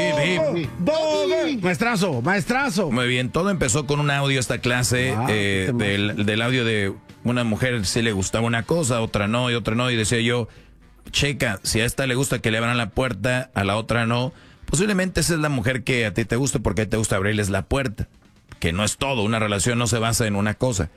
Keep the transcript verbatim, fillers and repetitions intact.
hip, hip. Maestrazo, maestrazo. Muy bien, todo empezó con un audio esta clase, Ah, eh, del, del audio de una mujer si le gustaba una cosa, otra no, y otra no, y decía yo, checa, si a esta le gusta que le abran la puerta, a la otra no, posiblemente esa es la mujer que a ti te gusta porque te gusta abrirles la puerta, que no es todo, una relación no se basa en una cosa.